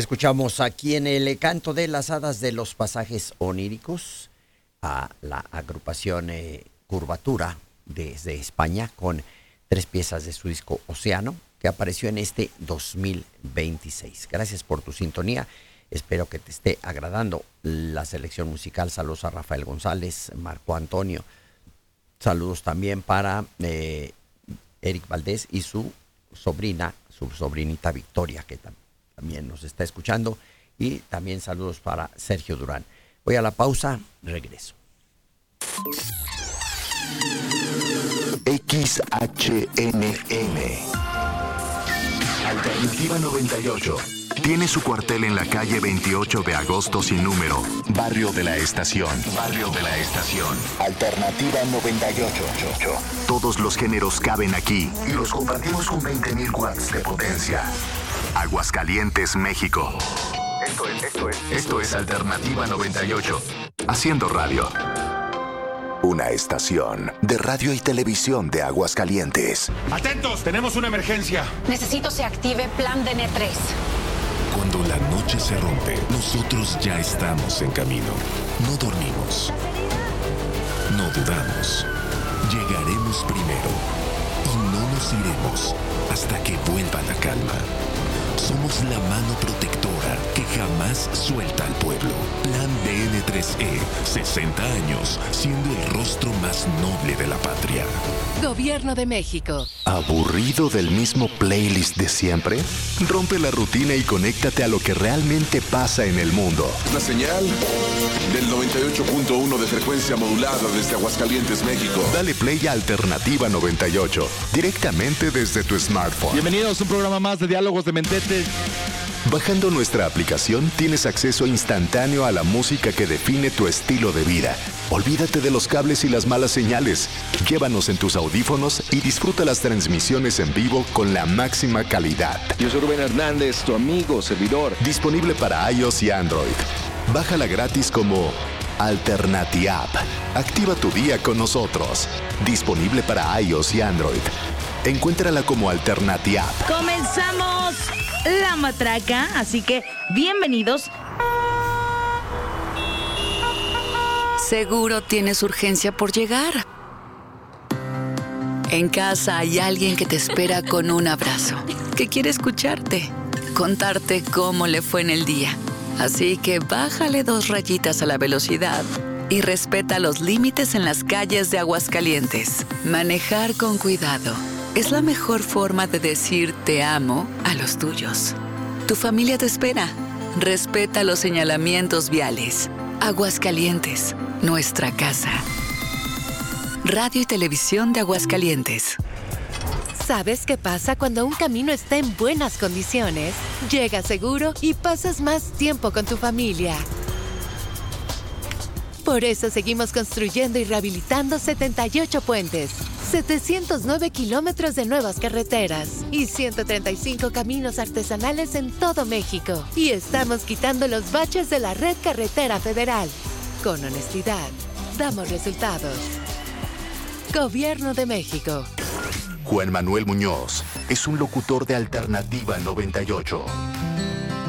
Escuchamos aquí en el canto de las hadas de los pasajes oníricos a la agrupación Curvatura desde España con 3 piezas de su disco Océano, que apareció en este 2026. Gracias por tu sintonía. Espero que te esté agradando la selección musical. Saludos a Rafael González, Marco Antonio. Saludos también para Eric Valdés y su sobrinita Victoria, que también nos está escuchando. Y también saludos para Sergio Durán. Voy a la pausa, regreso. XHNN Alternativa 98 tiene su cuartel en la calle 28 de agosto sin número, Barrio de la Estación. Barrio de la Estación. Alternativa 98. Todos los géneros caben aquí y los compartimos con 20,000 watts de potencia. Aguascalientes, México. Esto es Alternativa 98. Haciendo radio. Una estación de radio y televisión de Aguascalientes. ¡Atentos! ¡Tenemos una emergencia! Necesito se active Plan DN3. Cuando la noche se rompe, nosotros ya estamos en camino. No dormimos. No dudamos. Llegaremos primero. Y no nos iremos hasta que vuelva la calma. Somos la mano protectora que jamás suelta al pueblo. Plan DN3E, 60 años, siendo el rostro más noble de la patria. Gobierno de México. ¿Aburrido del mismo playlist de siempre? Rompe la rutina y conéctate a lo que realmente pasa en el mundo. La señal del 98.1 de frecuencia modulada desde Aguascalientes, México. Dale play a Alternativa 98, directamente desde tu smartphone. Bienvenidos a un programa más de Diálogos de Mentete. Bajando nuestra aplicación tienes acceso instantáneo a la música que define tu estilo de vida. Olvídate de los cables y las malas señales. Llévanos en tus audífonos y disfruta las transmisiones en vivo con la máxima calidad. Yo soy Rubén Hernández, tu amigo, servidor. Disponible para iOS y Android. Bájala gratis como Alternatiapp. Activa tu día con nosotros. Disponible para iOS y Android. Encuéntrala como Alternatiapp. Comenzamos la matraca, así que bienvenidos. Seguro tienes urgencia por llegar. En casa hay alguien que te espera con un abrazo, que quiere escucharte, contarte cómo le fue en el día. Así que bájale 2 rayitas a la velocidad y respeta los límites en las calles de Aguascalientes. Manejar con cuidado es la mejor forma de decir te amo a los tuyos. Tu familia te espera. Respeta los señalamientos viales. Aguascalientes, nuestra casa. Radio y Televisión de Aguascalientes. ¿Sabes qué pasa cuando un camino está en buenas condiciones? Llegas seguro y pasas más tiempo con tu familia. Por eso seguimos construyendo y rehabilitando 78 puentes, 709 kilómetros de nuevas carreteras y 135 caminos artesanales en todo México. Y estamos quitando los baches de la red carretera federal. Con honestidad, damos resultados. Gobierno de México. Juan Manuel Muñoz es un locutor de Alternativa 98.